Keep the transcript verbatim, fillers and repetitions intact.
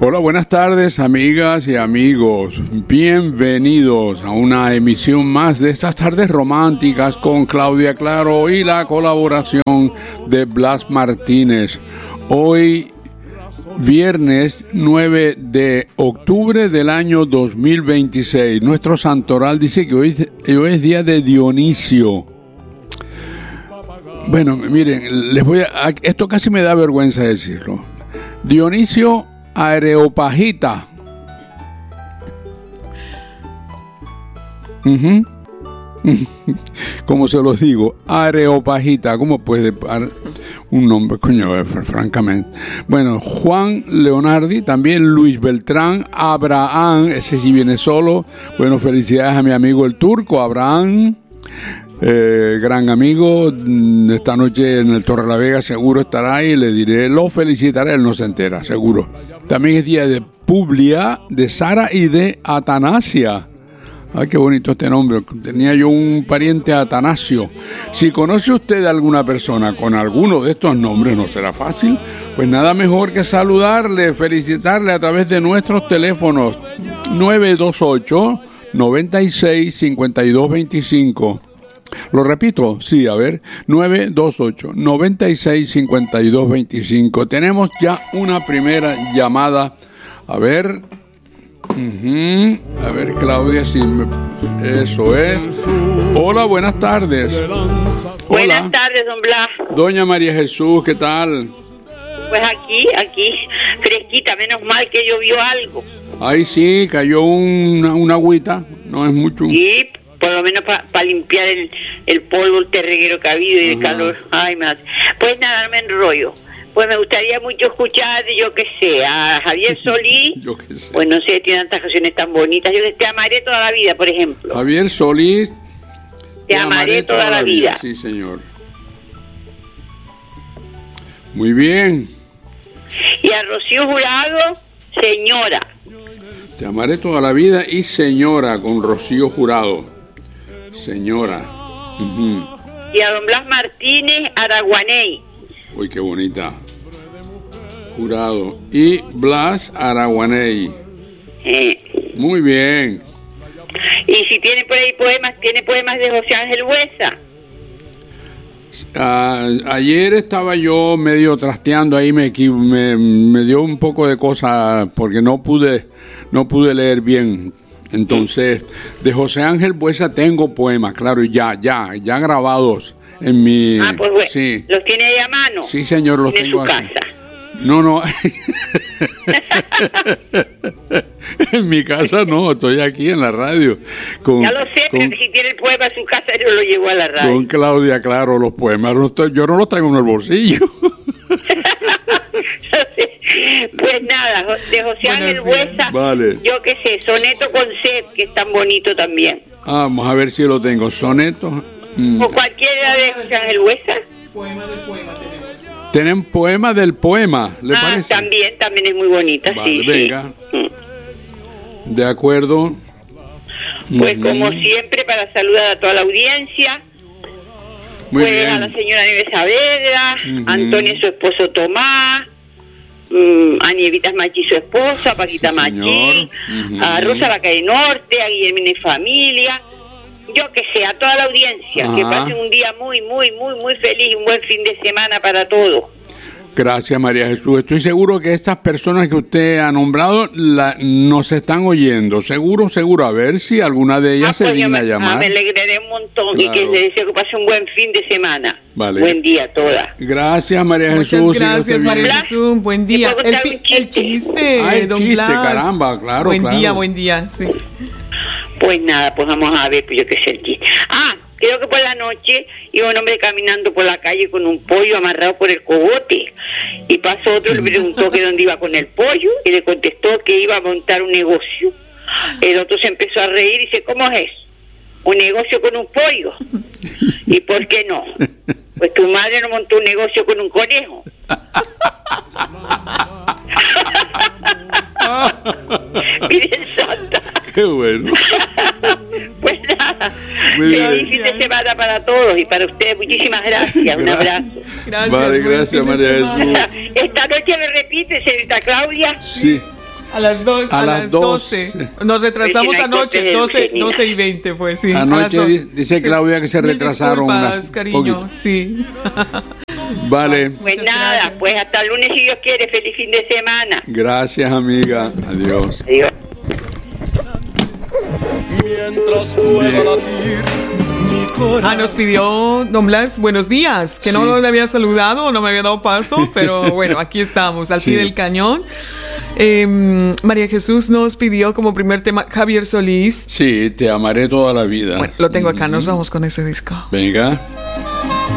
Hola, buenas tardes, amigas y amigos. Bienvenidos a una emisión más de estas tardes románticas con Claudia Claro y la colaboración de Blas Martínez. Hoy, viernes nueve de octubre del año dos mil veintiséis. Nuestro santoral dice que hoy, hoy es día de Dionisio. Bueno, miren, les voy a, esto casi me da vergüenza decirlo. Dionisio Areopagita. Uh-huh. Como se los digo, Areopagita. ¿Cómo puede dar un nombre, coño, francamente? Bueno, Juan Leonardi, también Luis Beltrán, Abraham, ese sí viene solo. Bueno, felicidades a mi amigo el turco, Abraham. Eh, gran amigo, esta noche en el Torre la Vega seguro estará y le diré, lo felicitaré, él no se entera, seguro. También es día de Publia, de Sara y de Atanasia. Ay, qué bonito este nombre. Tenía yo un pariente Atanasio. Si conoce usted a alguna persona con alguno de estos nombres, no será fácil, pues nada mejor que saludarle, felicitarle a través de nuestros teléfonos nueve dos ocho, nueve seis, cinco dos dos cinco. Lo repito, sí, a ver, nueve dos ocho, nueve seis, cinco dos dos cinco. Tenemos ya una primera llamada. A ver, uh-huh. A ver, Claudia, si me... eso es. Hola, buenas tardes. Buenas Hola. tardes, don Blas. Doña María Jesús, ¿qué tal? Pues aquí, aquí, fresquita, menos mal que llovió algo. Ahí sí, cayó una, una agüita, no es mucho. Sí, por lo menos para pa limpiar el, el polvo, el terreguero que ha habido y el Ajá. calor. Ay, más. Pues nada, no me enrollo. Pues me gustaría mucho escuchar, yo que sé, a Javier Solís. Yo qué sé. Pues no sé, tiene tantas canciones tan bonitas. Yo te amaré toda la vida, por ejemplo. Javier Solís. Te, te amaré, amaré toda, toda la vida. vida. Sí, señor. Muy bien. Y a Rocío Jurado, señora. Te amaré toda la vida y señora, con Rocío Jurado. Señora. Uh-huh. Y a don Blas Martínez, Araguaney. Uy, qué bonita. Jurado. Y Blas Araguaney. Eh. Muy bien. Y si tiene por ahí poemas, tiene poemas de José Ángel Buesa. Uh, ayer estaba yo medio trasteando ahí, me, me, me dio un poco de cosa porque no pude, no pude leer bien. Entonces, de José Ángel Buesa tengo poemas, claro, ya, ya, ya grabados en mi... Ah, pues bueno, sí. ¿Los tiene ahí a mano? Sí, señor, los tengo aquí. ¿En su casa? No, no. En mi casa no, estoy aquí en la radio. Con, ya lo sé, con, pero si tiene el poema en su casa, yo lo llevo a la radio. Con Claudia, claro, los poemas. No estoy, yo no los tengo en el bolsillo. Pues nada, de José Ángel Buesa, vale. Yo qué sé, Soneto con Sed, que es tan bonito también. Ah, vamos a ver si lo tengo. Soneto. Mm. O cualquiera de José Ángel Buesa. Poema del poema tenemos. Tienen poema del poema, ¿le ah, parece? También, también es muy bonita, vale, sí. Venga. Sí. De acuerdo. Pues uh-huh. Como siempre, para saludar a toda la audiencia. Muy pues bien. A la señora Nieves Saavedra, uh-huh. Antonio, su esposo Tomás, um, a Nievitas Machi, su esposa, a Paquita sí, Machi, uh-huh. a Rosa la Calle Norte, a Guillermina y familia, yo que sé, a toda la audiencia, uh-huh. Que pasen un día muy, muy, muy, muy feliz, un buen fin de semana para todos. Gracias, María Jesús. Estoy seguro que estas personas que usted ha nombrado la, nos están oyendo. Seguro, seguro. A ver si alguna de ellas ah, se pues digna me, llamar. Ah, me alegraré un montón claro. Y que les deseo que pase un buen fin de semana. Vale. Buen día a todas. Gracias, María Muchas Jesús. Muchas gracias, María Jesús. Buen día. El, chiste? el chiste, ah, el don chiste, Blas. caramba, claro, Buen claro. día, buen día, sí. Pues nada, pues vamos a ver, pues yo qué sé el chiste. Ah, creo que por la noche iba un hombre caminando por la calle con un pollo amarrado por el cogote. Y pasó otro, le preguntó que dónde iba con el pollo y le contestó que iba a montar un negocio. El otro se empezó a reír y dice, ¿cómo es eso? ¿Un negocio con un pollo? ¿Y por qué no? Pues tu madre no montó un negocio con un conejo. Miren, santa. Qué bueno. Pues nada, feliz fin de semana para todos y para ustedes. Muchísimas gracias. Un abrazo. Gracias. Vale, gracias, María Jesús. Esta noche me repite, señorita Claudia. Sí. A las, dos, A a las las doce. doce. Nos retrasamos Oye, no hay anoche, corte de doce, Eugenia. doce y veinte, pues sí. a Anoche las dos. di- dice Claudia que se Mil retrasaron disculpas, unas cariño, poquito. sí. Vale. Pues Muchas nada, gracias. pues hasta el lunes si Dios quiere. Feliz fin de semana. Gracias, amiga. Adiós. Adiós. Mientras pueda latir mi corazón. Ah, nos pidió Don Blas, buenos días, que Sí. no le había saludado, no me había dado paso, pero bueno, aquí estamos, al Sí. pie del cañón. Eh, María Jesús nos pidió como primer tema Javier Solís. Sí, te amaré toda la vida. Bueno, lo tengo acá, nos vamos con ese disco. Venga.